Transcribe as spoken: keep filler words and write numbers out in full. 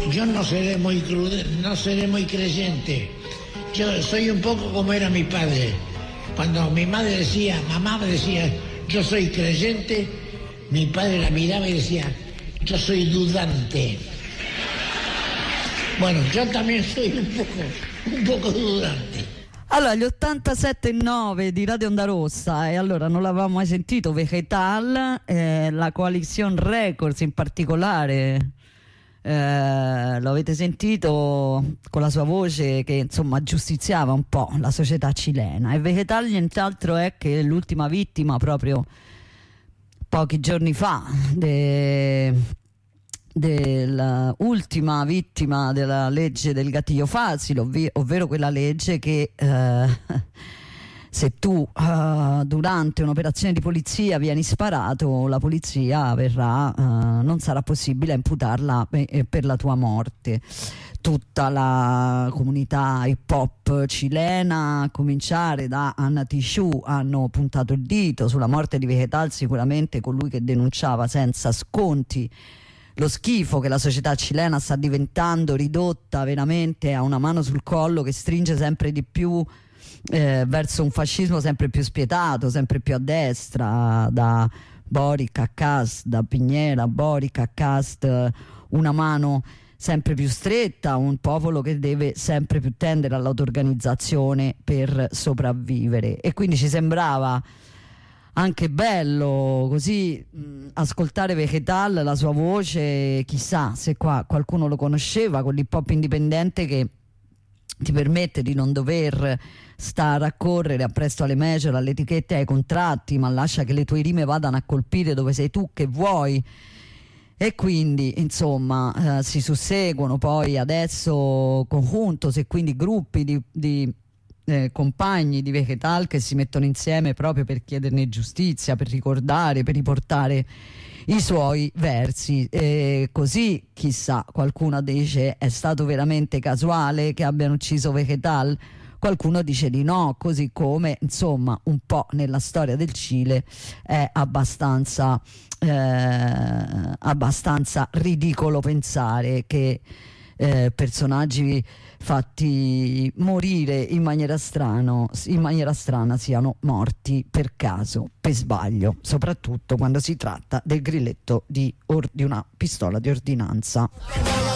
yo no seré muy crudo, no seré muy creyente. Yo soy un poco como era mi padre. Cuando mi madre decía, mamá me decía, yo soy creyente, mi padre la miraba y decía, yo soy dudante. Bueno, yo también soy un poco, un poco dudante. Allora, gli ottantasette e nove di Radio Onda Rossa, e allora non l'avevamo mai sentito, Vegetal, eh, la Coalition Records in particolare, eh, lo avete sentito con la sua voce che insomma giustiziava un po' la società cilena. E Vegetal nient'altro è che l'ultima vittima proprio pochi giorni fa de... dell'ultima vittima della legge del gatillo facile, ovvi- ovvero quella legge che eh, se tu uh, durante un'operazione di polizia vieni sparato, la polizia verrà, uh, non sarà possibile imputarla pe- per la tua morte. Tutta la comunità hip hop cilena, a cominciare da Anna Tijoux, hanno puntato il dito sulla morte di Vegetal, sicuramente colui che denunciava senza sconti lo schifo che la società cilena sta diventando, ridotta veramente a una mano sul collo che stringe sempre di più eh, verso un fascismo sempre più spietato, sempre più a destra, da Boric a Cast, da Piñera a Boric a Cast, una mano sempre più stretta, un popolo che deve sempre più tendere all'autorganizzazione per sopravvivere. E quindi ci sembrava anche bello così mh, ascoltare Vegetal, la sua voce, chissà se qua qualcuno lo conosceva, quell'hip hop indipendente che ti permette di non dover stare a correre appresso alle major, alle etichette, ai contratti, ma lascia che le tue rime vadano a colpire dove sei tu che vuoi. E quindi insomma eh, si susseguono poi adesso conjuntos e quindi gruppi di, di Eh, compagni di Vegetal che si mettono insieme proprio per chiederne giustizia, per ricordare, per riportare i suoi versi. E così, chissà, qualcuno dice è stato veramente casuale che abbiano ucciso Vegetal, qualcuno dice di no, così come insomma un po' nella storia del Cile è abbastanza eh, abbastanza ridicolo pensare che Eh, personaggi fatti morire in maniera strano, in maniera strana siano morti per caso, per sbaglio, soprattutto quando si tratta del grilletto di, or- di una pistola di ordinanza.